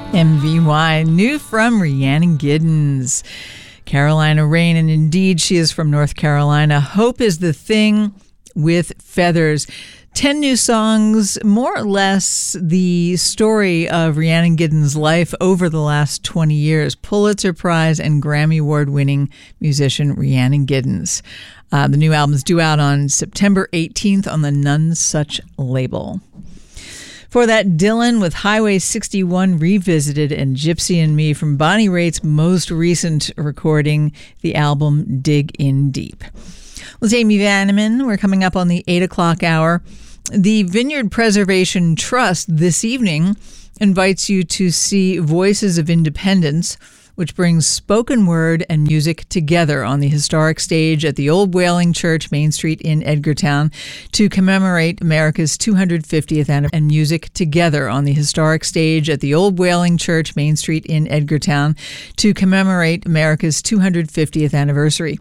MVY, new from Rhiannon Giddens. Carolina Rain, and indeed she is from North Carolina. Hope is the thing with feathers. 10 new songs, more or less the story of Rhiannon Giddens' life over the last 20 years. Pulitzer Prize and Grammy Award-winning musician Rhiannon Giddens. The new album is due out on September 18th on the None Such label. For that, Dylan with Highway 61 Revisited and Gypsy and Me from Bonnie Raitt's most recent recording, the album Dig In Deep. Well, it's Amy Vanneman. We're coming up on the 8 o'clock hour. The Vineyard Preservation Trust this evening invites you to see Voices of Independence, which brings spoken word and music together on the historic stage at the Old Whaling Church, Main Street in Edgartown, to commemorate America's 250th anniversary. And music together on the historic stage at the Old Whaling Church, Main Street in Edgartown, to commemorate America's 250th anniversary.